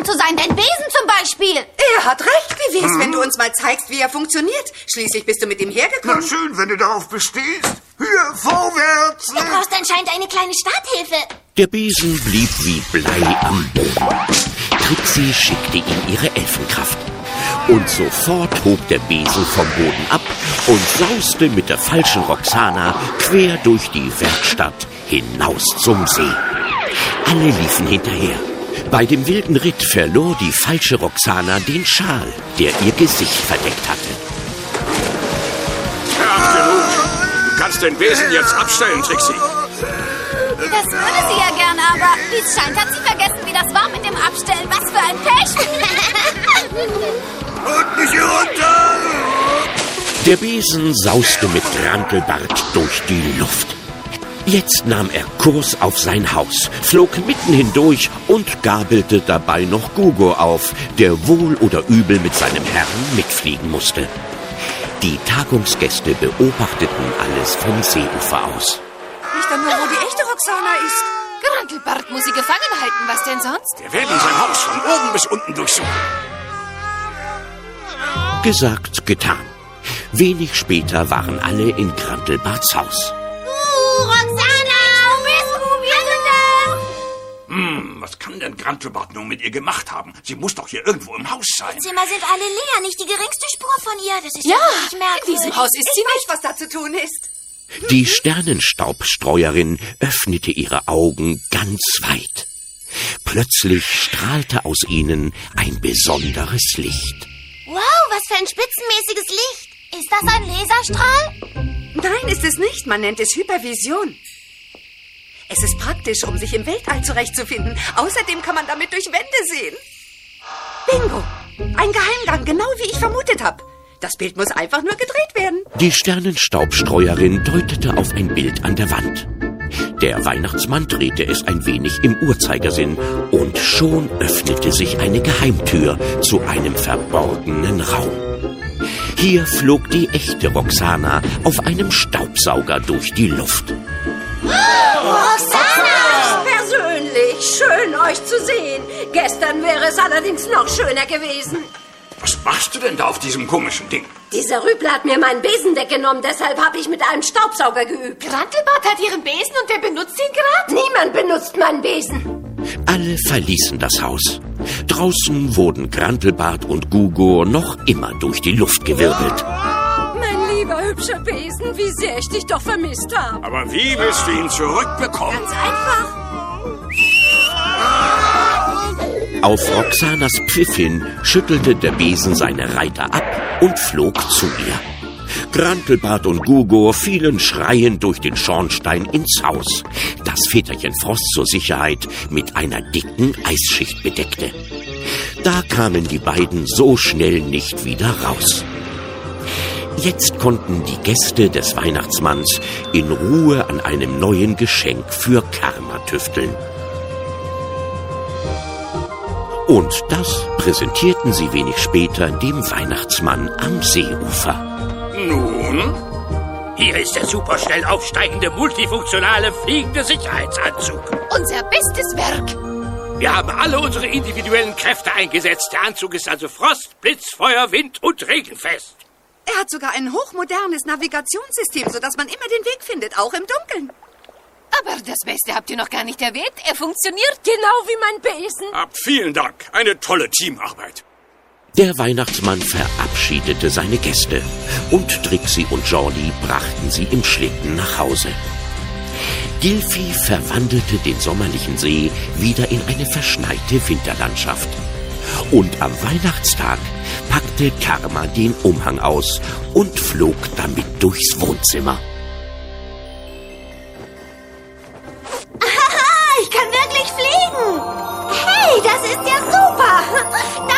zu sein, den Besen zum Beispiel. Er hat recht. Wie wär's, wenn du uns mal zeigst, wie er funktioniert? Schließlich bist du mit ihm hergekommen. Na schön, wenn du darauf bestehst. Hier, vorwärts. Du brauchst anscheinend eine kleine Starthilfe. Der Besen blieb wie Blei am Boden. Trixie schickte ihm ihre Elfenkraft. Und sofort hob der Besen vom Boden ab und sauste mit der falschen Roxana quer durch die Werkstatt hinaus zum See. Alle liefen hinterher. Bei dem wilden Ritt verlor die falsche Roxana den Schal, der ihr Gesicht verdeckt hatte. Ja, genug. Du kannst den Besen jetzt abstellen, Trixie. Das würde sie ja gerne, aber wie es scheint, hat sie vergessen, wie das war mit dem Abstellen. Was für ein Pech! Und mich hier runter! Der Besen sauste mit Grantelbart durch die Luft. Jetzt nahm er Kurs auf sein Haus, flog mitten hindurch und gabelte dabei noch Gugo auf, der wohl oder übel mit seinem Herrn mitfliegen musste. Die Tagungsgäste beobachteten alles vom Seeufer aus. Nicht dann nur, wo die echte Roxana ist. Grantelbart muss sie gefangen halten, was denn sonst? Wir werden sein Haus von oben bis unten durchsuchen. Gesagt, getan. Wenig später waren alle in Grantelbarts Haus. Roxana, wo bist du? Wir sind da! Was kann denn Grantelbart nun mit ihr gemacht haben? Sie muss doch hier irgendwo im Haus sein. Die Zimmer sind alle leer, nicht die geringste Spur von ihr. Das ist Ja, wirklich in merkwürdig. diesem Haus ist sie Ich weiß, nicht. was da zu tun ist. Die Sternenstaubstreuerin öffnete ihre Augen ganz weit. Plötzlich strahlte aus ihnen ein besonderes Licht. Wow, was für ein spitzenmäßiges Licht. Ist das ein Laserstrahl? Nein, ist es nicht. Man nennt es Hypervision. Es ist praktisch, um sich im Weltall zurechtzufinden. Außerdem kann man damit durch Wände sehen. Bingo! Ein Geheimgang, genau wie ich vermutet habe. Das Bild muss einfach nur gedreht werden. Die Sternenstaubstreuerin deutete auf ein Bild an der Wand. Der Weihnachtsmann drehte es ein wenig im Uhrzeigersinn und schon öffnete sich eine Geheimtür zu einem verborgenen Raum. Hier flog die echte Roxana auf einem Staubsauger durch die Luft. Roxana! Persönlich, schön euch zu sehen. Gestern wäre es allerdings noch schöner gewesen. Was machst du denn da auf diesem komischen Ding? Dieser Rüpel hat mir meinen Besen weggenommen, deshalb habe ich mit einem Staubsauger geübt. Grantelbart hat ihren Besen und der benutzt ihn gerade? Niemand benutzt meinen Besen. Alle verließen das Haus. Draußen wurden Grantelbart und Gugo noch immer durch die Luft gewirbelt. Mein lieber hübscher Besen, wie sehr ich dich doch vermisst habe. Aber wie willst du ihn zurückbekommen? Ganz einfach. Auf Roxanas Pfiff hin schüttelte der Besen seine Reiter ab und flog zu ihr. Grantelbart und Gugo fielen schreiend durch den Schornstein ins Haus, das Väterchen Frost zur Sicherheit mit einer dicken Eisschicht bedeckte. Da kamen die beiden so schnell nicht wieder raus. Jetzt konnten die Gäste des Weihnachtsmanns in Ruhe an einem neuen Geschenk für Karma tüfteln. Und das präsentierten sie wenig später dem Weihnachtsmann am Seeufer. Nun? Hier ist der superschnell aufsteigende, multifunktionale, fliegende Sicherheitsanzug. Unser bestes Werk. Wir haben alle unsere individuellen Kräfte eingesetzt. Der Anzug ist also Frost, Blitz, Feuer, Wind und regenfest. Er hat sogar ein hochmodernes Navigationssystem, sodass man immer den Weg findet, auch im Dunkeln. Aber das Beste habt ihr noch gar nicht erwähnt. Er funktioniert. Genau wie mein Besen. Vielen Dank. Eine tolle Teamarbeit. Der Weihnachtsmann verabschiedete seine Gäste und Trixie und Jordi brachten sie im Schlitten nach Hause. Gilfi verwandelte den sommerlichen See wieder in eine verschneite Winterlandschaft. Und am Weihnachtstag packte Karma den Umhang aus und flog damit durchs Wohnzimmer. Ich kann wirklich fliegen. Hey, das ist ja super.